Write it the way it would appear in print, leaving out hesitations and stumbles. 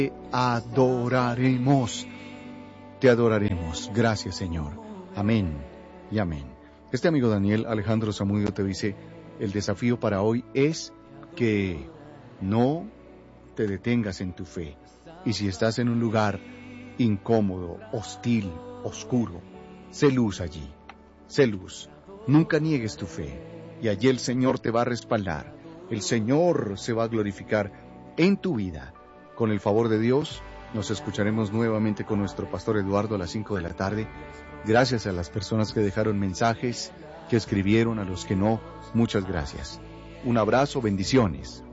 adoraremos. Te adoraremos. Gracias, Señor. Amén y amén. Este amigo Daniel Alejandro Zamudio te dice, el desafío para hoy es que no te detengas en tu fe. Y si estás en un lugar incómodo, hostil, oscuro, sé luz allí. Sé luz. Nunca niegues tu fe. Y allí el Señor te va a respaldar. El Señor se va a glorificar en tu vida. Con el favor de Dios, nos escucharemos nuevamente con nuestro pastor Eduardo a las 5 de la tarde. Gracias a las personas que dejaron mensajes, que escribieron, a los que no, muchas gracias. Un abrazo, bendiciones.